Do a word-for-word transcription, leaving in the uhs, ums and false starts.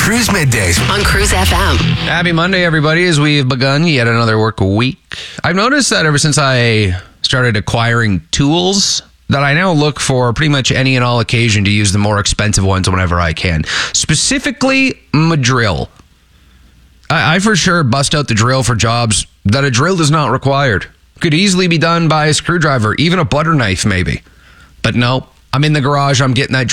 Cruise Middays on Cruise F M. Happy Monday, everybody, as we've begun yet another work week. I've noticed that ever since I started acquiring tools, that I now look for pretty much any and all occasion to use the more expensive ones whenever I can. Specifically, my drill. I, I for sure bust out the drill for jobs that a drill is not required. Could easily be done by a screwdriver, even a butter knife maybe. But no, I'm in the garage, I'm getting that